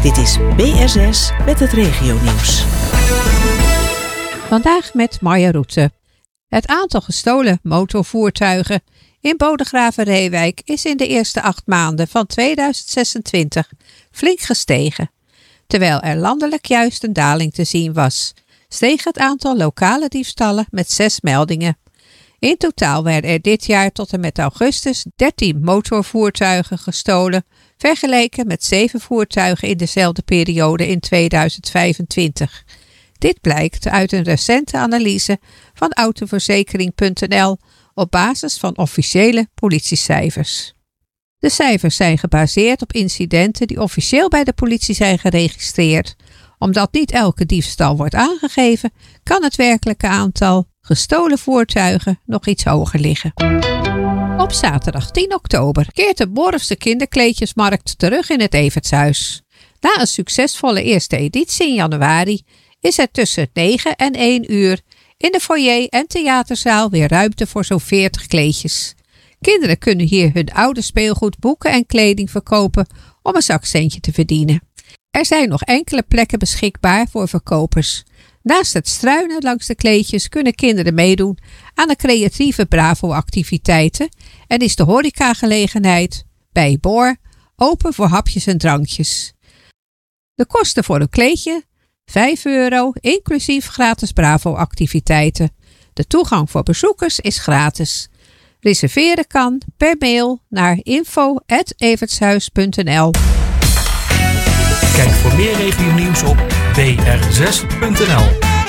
Dit is BR6 met het regionieuws. Vandaag met Marja Roete. Het aantal gestolen motorvoertuigen in Bodegraven-Reewijk is in de eerste 8 maanden van 2026 flink gestegen. Terwijl er landelijk juist een daling te zien was, steeg het aantal lokale diefstallen met 6 meldingen. In totaal werden er dit jaar tot en met augustus 13 motorvoertuigen gestolen, vergeleken met 7 voertuigen in dezelfde periode in 2025. Dit blijkt uit een recente analyse van autoverzekering.nl op basis van officiële politiecijfers. De cijfers zijn gebaseerd op incidenten die officieel bij de politie zijn geregistreerd. Omdat niet elke diefstal wordt aangegeven, kan het werkelijke aantal gestolen voertuigen nog iets hoger liggen. Op zaterdag 10 oktober keert de Borrefse kinderkleedjesmarkt terug in het Evertshuis. Na een succesvolle eerste editie in januari is er tussen 9 en 1 uur in de foyer en theaterzaal weer ruimte voor zo'n 40 kleedjes. Kinderen kunnen hier hun oude speelgoed, boeken en kleding verkopen om een zakcentje te verdienen. Er zijn nog enkele plekken beschikbaar voor verkopers. Naast het struinen langs de kleedjes kunnen kinderen meedoen aan de creatieve Bravo-activiteiten en is de horecagelegenheid bij Boor open voor hapjes en drankjes. De kosten voor een kleedje €5, inclusief gratis Bravo-activiteiten. De toegang voor bezoekers is gratis. Reserveren kan per mail naar info@evertshuis.nl. Kijk voor meer regionieuws op br6.nl.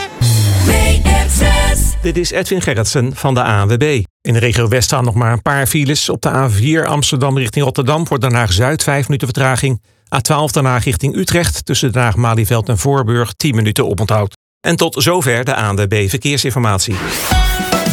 Dit is Edwin Gerritsen van de ANWB. In de regio West staan nog maar een paar files. Op de A4 Amsterdam richting Rotterdam voor Den Haag-Zuid 5 minuten vertraging. A12 Den Haag richting Utrecht tussen Den Haag-Malieveld en Voorburg 10 minuten oponthoud. En tot zover de ANWB Verkeersinformatie.